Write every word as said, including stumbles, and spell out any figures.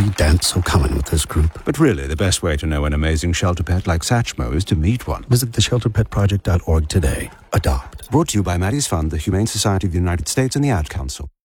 We dance so common with this group. But really, the best way to know an amazing shelter pet like Satchmo is to meet one. Visit the shelter pet project dot org today. Adopt. Brought to you by Maddie's Fund, the Humane Society of the United States, and the Ad Council.